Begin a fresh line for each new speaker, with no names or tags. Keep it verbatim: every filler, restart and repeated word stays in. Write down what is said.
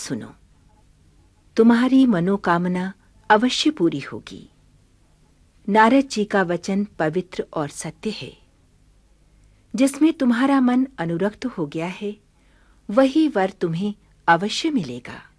सुनो, तुम्हारी मनोकामना अवश्य पूरी होगी। नारद जी का वचन पवित्र और सत्य है। जिसमें तुम्हारा मन अनुरक्त हो गया है, वही वर तुम्हें अवश्य मिलेगा।